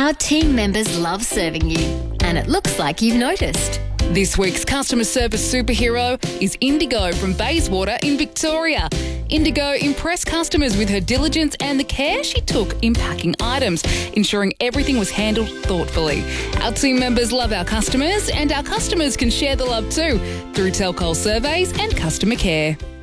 Our team members love serving you, and it looks like you've noticed. This week's customer service superhero is Indigo from Bayswater in Victoria. Indigo impressed customers with her diligence and the care she took in packing items, ensuring everything was handled thoughtfully. Our team members love our customers, and our customers can share the love too through Telcol surveys and customer care.